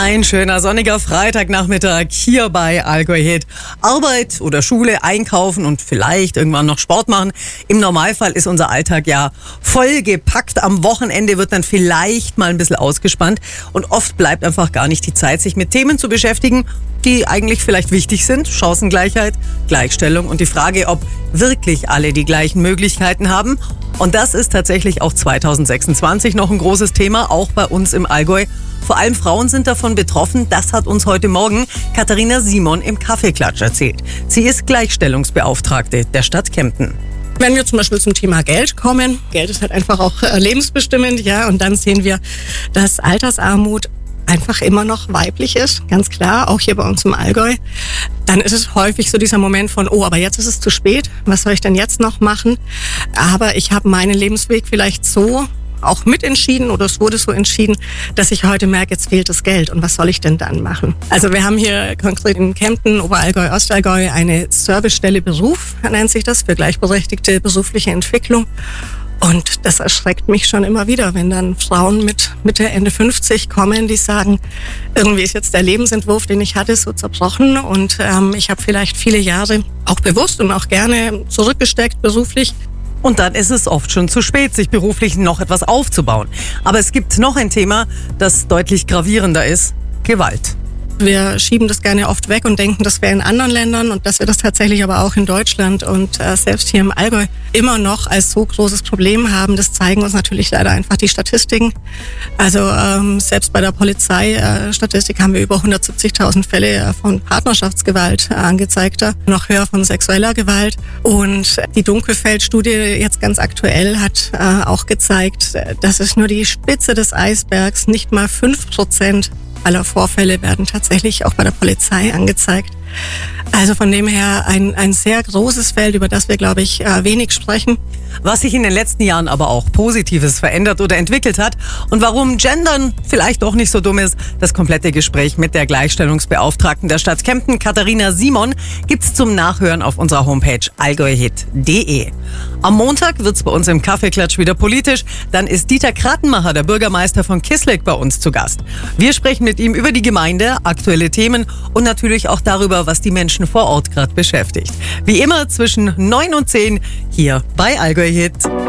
Ein schöner sonniger Freitagnachmittag hier bei Allgäu Hit. Arbeit oder Schule, einkaufen und vielleicht irgendwann noch Sport machen. Im Normalfall ist unser Alltag ja voll gepackt. Am Wochenende wird dann vielleicht mal ein bisschen ausgespannt. Und oft bleibt einfach gar nicht die Zeit, sich mit Themen zu beschäftigen, die eigentlich vielleicht wichtig sind. Chancengleichheit, Gleichstellung und die Frage, ob wirklich alle die gleichen Möglichkeiten haben. Und das ist tatsächlich auch 2026 noch ein großes Thema, auch bei uns im Allgäu. Vor allem Frauen sind davon betroffen. Das hat uns heute Morgen Katharina Simon im Kaffeeklatsch erzählt. Sie ist Gleichstellungsbeauftragte der Stadt Kempten. Wenn wir zum Beispiel zum Thema Geld kommen, Geld ist halt einfach auch lebensbestimmend, ja, und dann sehen wir, dass Altersarmut einfach immer noch weiblich ist, ganz klar, auch hier bei uns im Allgäu. Dann ist es häufig so dieser Moment von, oh, aber jetzt ist es zu spät, was soll ich denn jetzt noch machen? Aber ich habe meinen Lebensweg vielleicht so auch mitentschieden oder es wurde so entschieden, dass ich heute merke, jetzt fehlt das Geld und was soll ich denn dann machen? Also wir haben hier konkret in Kempten, Oberallgäu, Ostallgäu eine Servicestelle Beruf, nennt sich das, für gleichberechtigte berufliche Entwicklung. Und das erschreckt mich schon immer wieder, wenn dann Frauen mit Mitte, Ende 50 kommen, die sagen, irgendwie ist jetzt der Lebensentwurf, den ich hatte, so zerbrochen und ich habe vielleicht viele Jahre auch bewusst und auch gerne zurückgesteckt beruflich. Und dann ist es oft schon zu spät, sich beruflich noch etwas aufzubauen. Aber es gibt noch ein Thema, das deutlich gravierender ist: Gewalt. Wir schieben das gerne oft weg und denken, das wäre in anderen Ländern und dass wir das tatsächlich aber auch in Deutschland und selbst hier im Allgäu immer noch als so großes Problem haben. Das zeigen uns natürlich leider einfach die Statistiken. Also selbst bei der Polizeistatistik haben wir über 170.000 Fälle von Partnerschaftsgewalt angezeigt, noch höher von sexueller Gewalt. Und die Dunkelfeld-Studie jetzt ganz aktuell hat auch gezeigt, dass es nur die Spitze des Eisbergs, nicht mal 5% aller Vorfälle werden tatsächlich auch bei der Polizei angezeigt. Also von dem her ein sehr großes Feld, über das wir, glaube ich, wenig sprechen. Was sich in den letzten Jahren aber auch Positives verändert oder entwickelt hat und warum Gendern vielleicht doch nicht so dumm ist, das komplette Gespräch mit der Gleichstellungsbeauftragten der Stadt Kempten, Katharina Simon, gibt's zum Nachhören auf unserer Homepage allgäuhit.de. Am Montag wird's bei uns im Kaffeeklatsch wieder politisch. Dann ist Dieter Kratenmacher, der Bürgermeister von Kisleck, bei uns zu Gast. Wir sprechen mit ihm über die Gemeinde, aktuelle Themen und natürlich auch darüber, was die Menschen vor Ort gerade beschäftigt. Wie immer zwischen 9 und 10 hier bei Allgäu Hit.